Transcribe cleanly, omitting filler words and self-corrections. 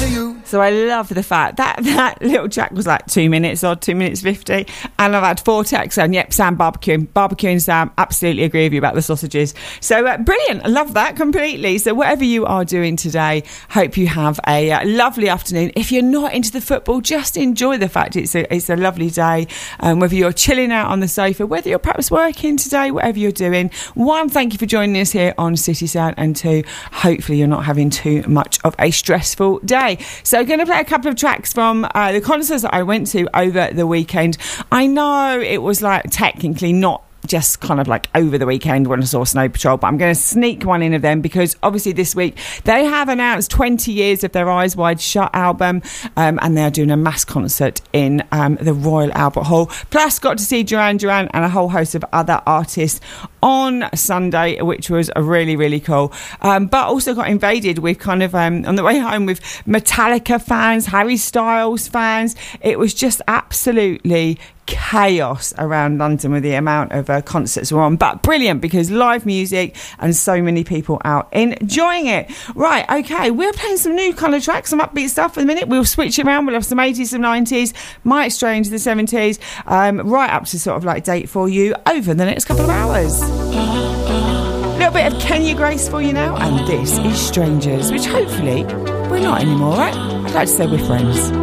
to you. So I love the fact that little track was like 2 minutes or 2 minutes 50, and I've had 4 texts and yep, Sam barbecuing Sam, absolutely agree with you about the sausages. So brilliant, I love that completely. So whatever you are doing today, hope you have a lovely afternoon. If you're not into the football, just enjoy the fact it's a lovely day, whether you're chilling out on the sofa, whether you're perhaps working today, whatever you're doing. 1, thank you for joining us here on City Sound, and 2, hopefully you're not having too much of a stressful day. So I'm going to play a couple of tracks from the concerts that I went to over the weekend. I know it was like technically not just kind of like over the weekend when I saw Snow Patrol, but I'm going to sneak one in of them because obviously this week they have announced 20 years of their Eyes Wide Shut album, and they're doing a mass concert in the Royal Albert Hall. Plus got to see Duran Duran and a whole host of other artists on Sunday, which was really, really cool. But also got invaded with kind of on the way home with Metallica fans, Harry Styles fans. It was just absolutely chaos around London with the amount of concerts we're on, but brilliant because live music and so many people out enjoying it. Right, okay, we're playing some new kind of tracks, some upbeat stuff in a minute. We'll switch it around. We'll have some 80s, some 90s, might stray into the 70s, right up to sort of like date for you over the next couple of hours. A little bit of Kenya Grace for you now, and this is Strangers, which hopefully we're not anymore, right? I'd like to say we're friends.